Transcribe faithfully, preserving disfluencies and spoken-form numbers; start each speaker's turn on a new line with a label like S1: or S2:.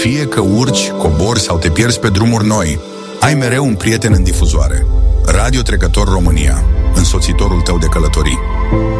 S1: Fie că urci, cobori sau te pierzi pe drumuri noi, ai mereu un prieten în difuzoare. Radio Trecător România, însoțitorul tău de călătorii.